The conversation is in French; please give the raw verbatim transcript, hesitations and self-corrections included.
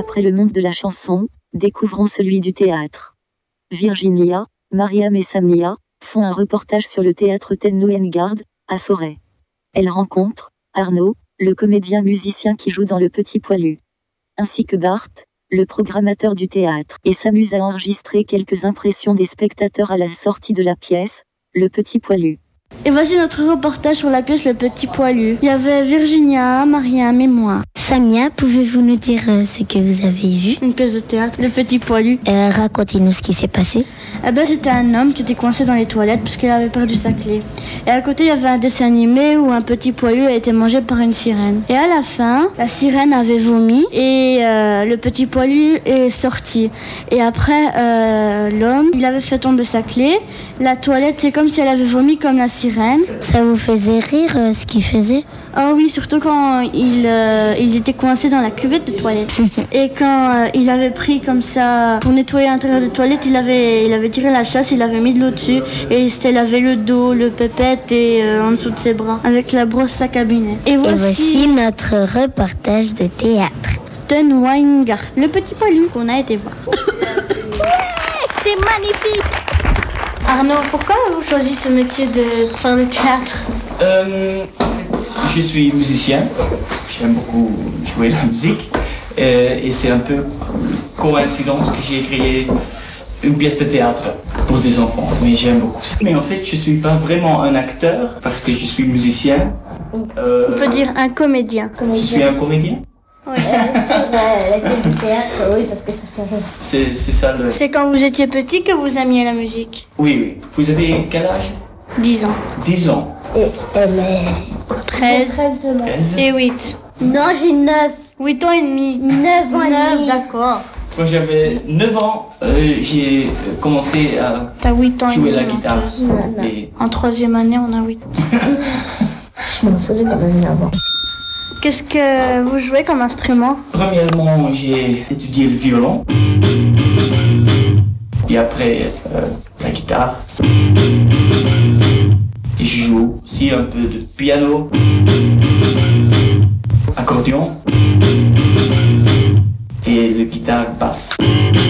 après le monde de la chanson, découvrons celui du théâtre. Virginia, Mariam et Samia font un reportage sur le théâtre Ten Noëngard, à Forêt. Elles rencontrent Arnaud, le comédien musicien qui joue dans Le Petit Poilu, ainsi que Bart, le programmateur du théâtre, et s'amuse à enregistrer quelques impressions des spectateurs à la sortie de la pièce, Le Petit Poilu. Et voici notre reportage sur la pièce Le Petit Poilu. Il y avait Virginia, Mariam et moi. Samia, pouvez-vous nous dire euh, ce que vous avez vu? Une pièce de théâtre, Le Petit Poilu. Euh, racontez-nous ce qui s'est passé. Eh ben, c'était un homme qui était coincé dans les toilettes parce qu'il avait perdu sa clé. Et à côté, il y avait un dessin animé où un petit poilu a été mangé par une sirène. Et à la fin, la sirène avait vomi et euh, le petit poilu est sorti. Et après, euh, l'homme, il avait fait tomber sa clé. La toilette, c'est comme si elle avait vomi comme la sirène. Ça vous faisait rire euh, ce qu'il faisait? Ah oui, surtout quand ils, euh, ils étaient coincés dans la cuvette de toilette. Et quand euh, ils avaient pris comme ça pour nettoyer l'intérieur des toilettes, il avait, il avait tiré la chasse, il avait mis de l'eau dessus et il s'était lavé le dos, le pépette et euh, en dessous de ses bras avec la brosse à cabinet. Et voici, et voici notre reportage de théâtre. Ten Noëngard, Le Petit Poilu qu'on a été voir. Ouais, c'était magnifique. Arnaud, pourquoi avez-vous choisi ce métier de faire le théâtre? Euh, en fait, je suis musicien, j'aime beaucoup jouer la musique euh, et c'est un peu coïncidence que j'ai créé une pièce de théâtre pour des enfants, mais j'aime beaucoup ça. Mais en fait, je suis pas vraiment un acteur parce que je suis musicien. Euh, On peut dire un comédien. Je suis un comédien. Oui, c'est la pièce de théâtre, oui, parce que ça fait rire. C'est, c'est ça le... C'est quand vous étiez petit que vous aimiez la musique? Oui, oui. Vous avez quel âge? dix ans. dix ans. Et elle est... treize. treize. Et huit. Non, j'ai neuf. huit ans et demi. neuf ans et demi. D'accord. Quand j'avais neuf ans, euh, j'ai commencé à T'as huit ans et jouer demi. la guitare. Non. Et En troisième année, on a huit. Je m'en foutais quand même avant. Qu'est-ce que vous jouez comme instrument? premièrement, j'ai étudié le violon. Et après, euh, la guitare. Et je joue aussi un peu de piano, accordion et le guitare basse.